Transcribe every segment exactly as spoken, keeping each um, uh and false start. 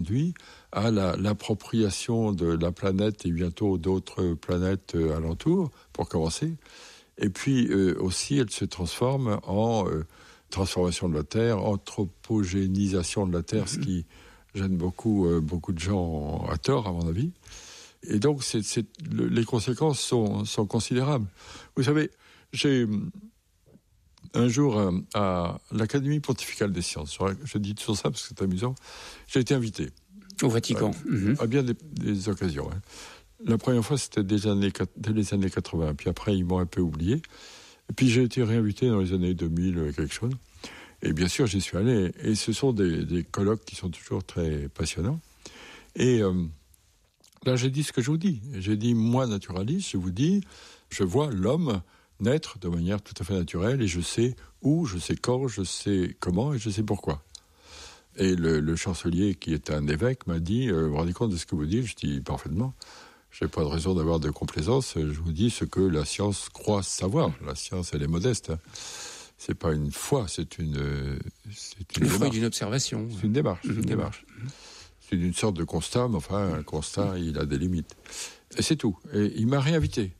conduit à la, l'appropriation de la planète et bientôt d'autres planètes euh, alentour, pour commencer. Et puis euh, aussi, elle se transforme en euh, transformation de la Terre, anthropogénisation de la Terre, mmh. ce qui gêne beaucoup, euh, beaucoup de gens à tort, à mon avis. Et donc, c'est, c'est, le, les conséquences sont, sont considérables. Vous savez, j'ai un jour à, à l'Académie pontificale des sciences, je dis toujours ça parce que c'est amusant, j'ai été invité. Au Vatican. Euh, mmh. À bien des, des occasions. Hein. La première fois, c'était des années, dès les années quatre-vingts, puis après, ils m'ont un peu oublié. Et puis, j'ai été réinvité dans les années deux mille, quelque chose. Et bien sûr, j'y suis allé. Et ce sont des, des colloques qui sont toujours très passionnants. Et euh, là, j'ai dit ce que je vous dis. J'ai dit, moi, naturaliste, je vous dis, je vois l'homme naître de manière tout à fait naturelle et je sais où, je sais quand, je sais comment et je sais pourquoi. Et le, le chancelier, qui est un évêque, m'a dit, euh, vous vous rendez compte de ce que vous dites? Je dis, parfaitement. Je n'ai pas de raison d'avoir de complaisance. Je vous dis ce que la science croit savoir. La science, elle est modeste. Hein. C'est pas une foi, c'est une, c'est une le fruit d'une observation. C'est une démarche. Mmh. Une démarche. Mmh. C'est une sorte de constat, mais enfin, un constat, il a des limites. Et c'est tout. Et il m'a réinvité.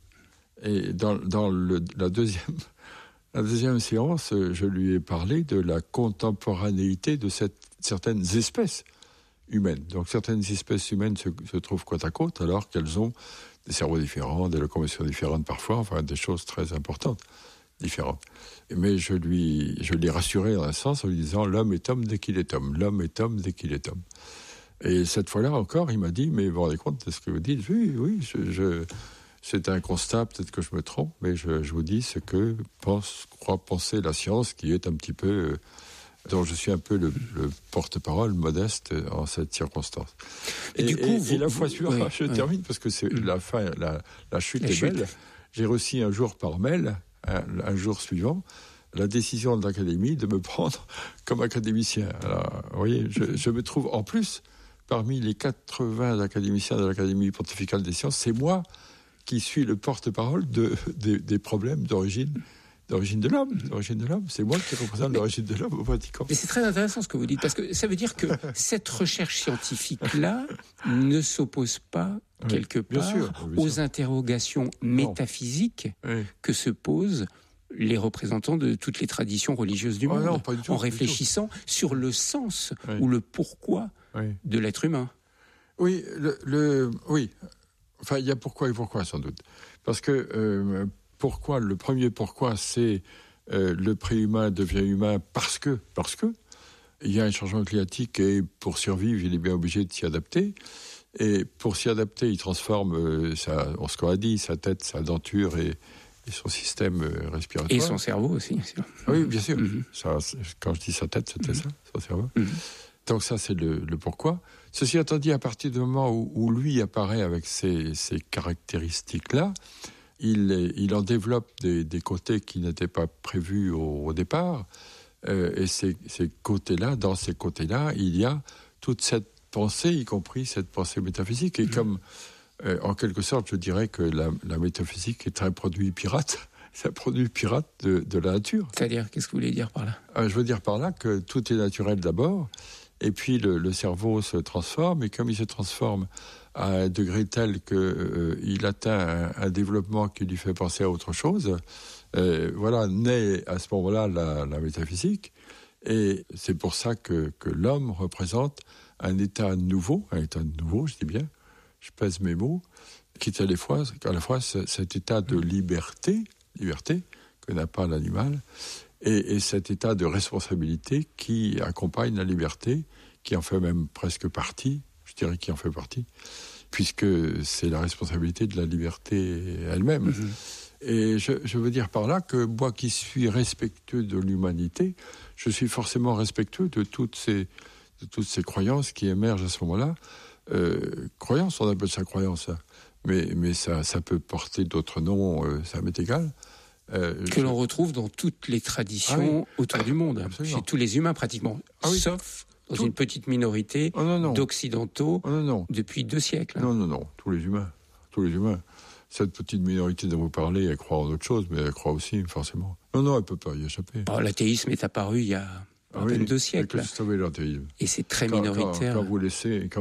Et dans, dans le, la deuxième, la deuxième séance, je lui ai parlé de la contemporanéité de cette, certaines espèces humaines. Donc, certaines espèces humaines se, se trouvent côte à côte, alors qu'elles ont des cerveaux différents, des locomotions différentes parfois, enfin, des choses très importantes, différentes. Mais je lui, je l'ai rassuré dans un sens en lui disant, l'homme est homme dès qu'il est homme. L'homme est homme dès qu'il est homme. Et cette fois-là encore, il m'a dit, mais vous vous rendez compte de ce que vous dites? Oui, oui, je, je, c'est un constat, peut-être que je me trompe, mais je, je vous dis ce que pense, croit penser la science, qui est un petit peu, euh, dont je suis un peu le, le porte-parole modeste en cette circonstance. Et, et du coup, et, vous, et la fois vous, suivante, oui, je oui. termine parce que c'est mmh. la fin, la, la chute la est chute. belle. J'ai reçu un jour par mail, un, un jour suivant, la décision de l'Académie de me prendre comme académicien. Alors, vous voyez, je, je me trouve en plus parmi les quatre-vingts académiciens de l'Académie pontificale des sciences, c'est moi qui suis le porte-parole de, de, des problèmes d'origine, d'origine de l'homme. D'origine de l'homme. C'est moi qui représente mais, l'origine de l'homme au Vatican. Mais c'est très intéressant ce que vous dites, parce que ça veut dire que cette recherche scientifique-là ne s'oppose pas, oui, quelque part, sûr, aux sûr. interrogations métaphysiques oui. que se posent les représentants de toutes les traditions religieuses du monde, oh non, pas du tout, en réfléchissant sur le sens oui. ou le pourquoi oui. de l'être humain. Oui, le, le, oui. Enfin, il y a pourquoi et pourquoi, sans doute. Parce que euh, pourquoi, le premier pourquoi, c'est euh, le préhumain devient humain parce que, parce que, il y a un changement climatique et pour survivre, il est bien obligé de s'y adapter. Et pour s'y adapter, il transforme, euh, sa, on se qu'on a dit, sa tête, sa denture et, et son système euh, respiratoire. Et son cerveau aussi, bien sûr. Oui, bien sûr. Mm-hmm. Ça, quand je dis sa tête, c'était mm-hmm. ça, son cerveau. Mm-hmm. Donc ça, c'est le, le pourquoi. Ceci étant dit, à partir du moment où, où lui apparaît avec ces, ces caractéristiques-là, il, il en développe des, des côtés qui n'étaient pas prévus au, au départ. Euh, et ces, ces côtés-là, dans ces côtés-là, il y a toute cette pensée, y compris cette pensée métaphysique. Et mmh. comme, euh, en quelque sorte, je dirais que la, la métaphysique est un produit pirate. C'est un produit pirate de, de la nature. C'est-à-dire, qu'est-ce que vous voulez dire par là ? euh, Je veux dire par là que tout est naturel d'abord. Et puis le, le cerveau se transforme, et comme il se transforme à un degré tel qu'il euh, atteint un, un développement qui lui fait penser à autre chose, euh, voilà, naît à ce moment-là la, la métaphysique. Et c'est pour ça que, que l'homme représente un état nouveau, un état nouveau, je dis bien, je pèse mes mots, qui est à la fois, à la fois cet état de liberté, liberté que n'a pas l'animal, Et, et cet état de responsabilité qui accompagne la liberté, qui en fait même presque partie, je dirais qui en fait partie, puisque c'est la responsabilité de la liberté elle-même. Mmh. Et je, je veux dire par là que moi qui suis respectueux de l'humanité, je suis forcément respectueux de toutes ces, de toutes ces croyances qui émergent à ce moment-là. Euh, croyances, on appelle ça croyance, hein. mais, mais ça, ça peut porter d'autres noms, euh, ça m'est égal. Euh, que je... l'on retrouve dans toutes les traditions ah oui. autour du monde, Absolument. Chez tous les humains pratiquement, ah oui. sauf dans Tout... une petite minorité oh non, non. d'occidentaux oh non, non. depuis deux siècles. Non, non, non, tous les humains, tous les humains. Cette petite minorité dont vous parlez, elle croit en autre chose, mais elle croit aussi, forcément. Non, non, elle ne peut pas y échapper. Oh, l'athéisme est apparu il y a à ah peine oui. deux siècles. Et, que l'athéisme. Et c'est très quand, minoritaire. Quand, quand vous laissez... Quand